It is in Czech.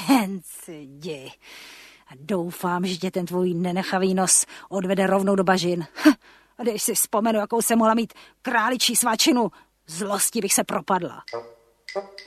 Jen si jdi. A doufám, že tě ten tvůj nenechavý nos odvede rovnou do bažin. A když si vzpomenu, jakou jsem mohla mít králičí svačinu, zlosti bych se propadla.